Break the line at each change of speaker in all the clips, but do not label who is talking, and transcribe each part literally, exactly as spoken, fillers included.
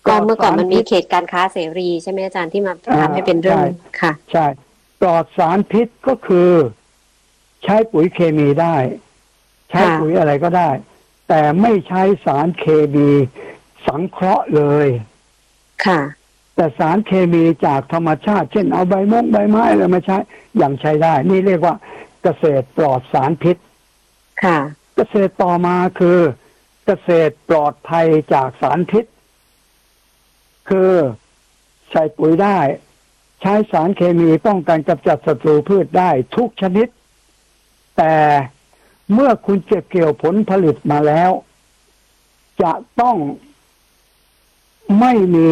ก็เมื่อก่อนมันมีเขตการค้าเสรีใช่ไหมอาจารย์ที่มาทำให้เป็นเรื่องค่ะ
ใช่ปลอดสารพิษก็คือใช้ปุ๋ยเคมีได้ใช้ปุ๋ยอะไรก็ได้แต่ไม่ใช้สารเคมีสังเคราะห์เลย
ค่ะ
แต่สารเคมีจากธรรมชาติเช่นเอาใบมงใบไม้อะไรมาใช้ยังใช้ได้นี่เรียกว่าเกษตรปลอดสารพิษ
ค่ะ
เกษตรต่อมาคือเกษตรปลอดภัยจากสารพิษคือใส่ปุ๋ยได้ใช้สารเคมีป้องกันกำจัดศัตรูพืชได้ทุกชนิดแต่เมื่อคุณเก็บเกี่ยวผลผลิตมาแล้วจะต้องไม่มี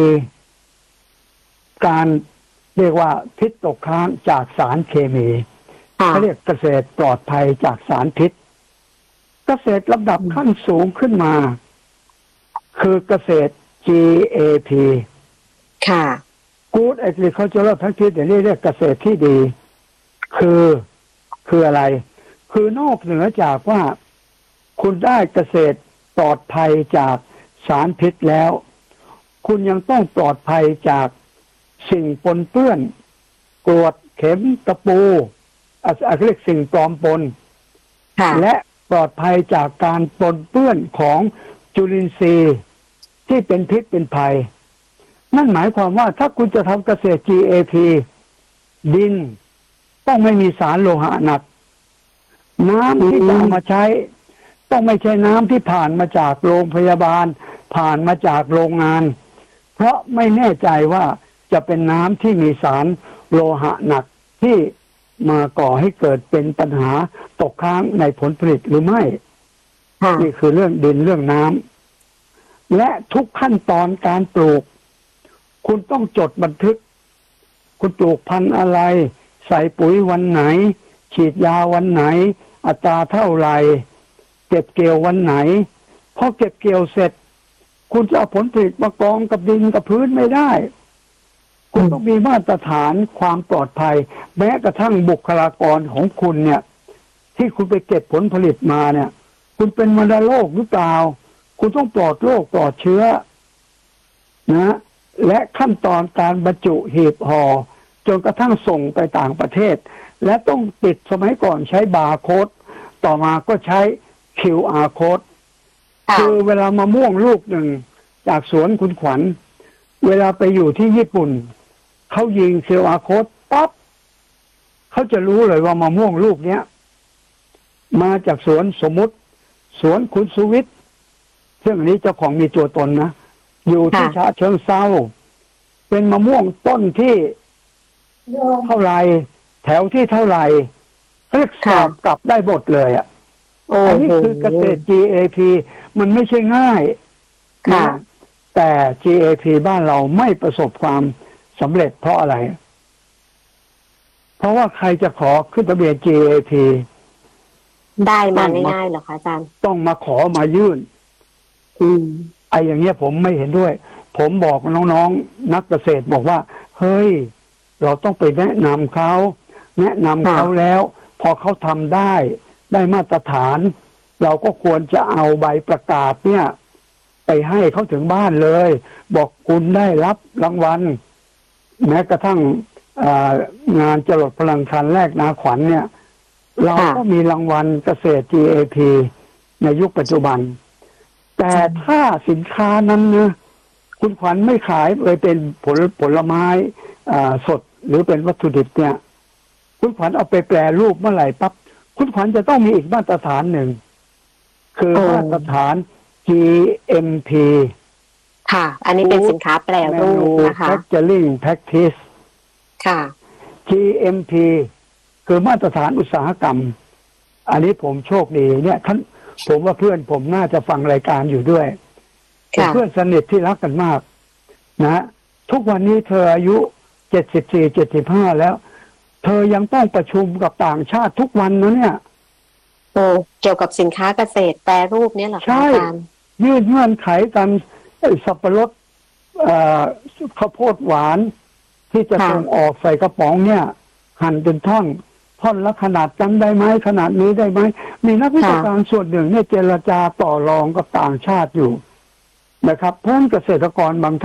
การเรียกว่าพิษตกค้างจากสารเคมีเขาเรียกเกษตรปลอดภัยจากสารพิษเกษตรลำดับขั้นสูงขึ้นมาคือเกษตร จี เอ พี
ค่ะ
Good Agricultural Practice เดี๋ยวนี้เรียกเกษตรที่ดีคือคืออะไรคือนอกเหนือจากว่าคุณได้เกษตรปลอดภัยจากสารพิษแล้วคุณยังต้องปลอดภัยจากสิ่งปนเปื้อนกรวดเข็มตะปูอาจเรียกสิ่งปลอมปนและปลอดภัยจากการปนเปื้อนของจุลินทรีย์ที่เป็นพิษเป็นภัยนั่นหมายความว่าถ้าคุณจะทำเกษตร จี เอ พี ดินต้องไม่มีสารโลหะหนักน้ำที่จะเอามาใช้ต้องไม่ใช่น้ำที่ผ่านมาจากโรงพยาบาลผ่านมาจากโรงงานเพราะไม่แน่ใจว่าจะเป็นน้ำที่มีสารโลหะหนักที่มาก่อให้เกิดเป็นปัญหาตกค้างในผลผลิตหรือไม่นี่คือเรื่องดินเรื่องน้ำและทุกขั้นตอนการปลูกคุณต้องจดบันทึกคุณปลูกพันธุ์อะไรใส่ปุ๋ยวันไหนฉีดยาวันไหนอัตราเท่าไหร่เก็บเกี่ยววันไหนพอเก็บเกี่ยวเสร็จคุณจะเอาผลผลิตมากองกับดินกับพื้นไม่ได้คุณต้องมีมาตรฐานความปลอดภัยแม้กระทั่งบุคลากรของคุณเนี่ยที่คุณไปเก็บผลผลิตมาเนี่ยคุณเป็นวัณโรคหรือเปล่าคุณต้องปลอดโรคปลอดเชื้อนะและขั้นตอนการบรรจุหีบห่อจนกระทั่งส่งไปต่างประเทศและต้องติดสมัยก่อนใช้บาร์โค้ดต่อมาก็ใช้ คิว อาร์ โค้ดคือเวลามะม่วงลูกหนึ่งจากสวนคุณขวัญเวลาไปอยู่ที่ญี่ปุ่นเขายิง คิว อาร์ โค้ดปั๊บเขาจะรู้เลยว่ามะม่วงลูกเนี้ยมาจากสวนสมมุติสวนคุณสุวิทย์ซึ่งอันนี้เจ้าของมีตัวตนนะอยู่ที่ฉะเชิงเทราเป็นมะม่วงต้นที่เท่าไรแถวที่เท่าไรเรียกสอบกลับได้หมดเลยอ่ะอันนี้คือเกษตร จี เอ พี มันไม่ใช่ง่ายนะแต่ จี เอ พี บ้านเราไม่ประสบความสำเร็จเพราะอะไรเพราะว่าใครจะขอขึ้นทะเบียน จี เอ พี
ได้มาง่ายๆเหรอคะอาจารย์
ต้องมาขอมายื่น
อืม
ไอ้อย่างเงี้ยผมไม่เห็นด้วยผมบอกน้องๆนักเกษตรบอกว่าเฮ้ยเราต้องไปแนะนำเขาแนะนำเขาแล้วพอเขาทำได้ได้มาตรฐานเราก็ควรจะเอาใบประกาศเนี่ยไปให้เขาถึงบ้านเลยบอกคุณได้รับรางวัลแม้กระทั่งงานจรดพลังคันแรกนาขวัญเนี่ยเราก็มีรางวัลเกษตร จี เอ พี ในยุคปัจจุบันแต่ถ้าสินค้านั้นนะคุณขวัญไม่ขายเลยเป็นผลผลไม้สดหรือเป็นวัตถุดิบเนี่ยคุณขวัญเอาไปแปรรูปเมื่อไหร่ปั๊บคุณขวัญจะต้องมีอีกมาตรฐานหนึ่งคือมาตรฐาน จี เอ็ม พี
ค่ะอันนี้เป็นสินค้าแปรรูปนะคะ
Manufacturing Practice
ค่ะ
จี เอ็ม พี คือมาตรฐานอุตสาหกรรมอันนี้ผมโชคดีเนี่ยท่านผมว่าเพื่อนผมน่าจะฟังรายการอยู่ด้วยเป็นเพื่อนสนิทที่รักกันมากนะทุกวันนี้เธออายุเจ็ดสิบสี่ เจ็ดสิบห้าแล้วเธอยังต้องประชุมกับต่างชาติทุกวันนะเนี่ย
โอ้เกี่ยวกับสินค้าเกษตรแปรรูปเนี่ยเหรอคะอาจารย์
ยืดเงื่อนไขกันสับปะรดข้าวโพดหวานที่จะส่งออกใส่กระป๋องเนี่ยหั่นเป็นท่อนท่อนละขนาดจำได้ไหมขนาดนี้ได้ไหมมีนักวิชาการส่วนหนึ่งเนี่ยเจรจาต่อรองกับต่างชาติอยู่นะครับเพราะเกษตรกรบางท่าน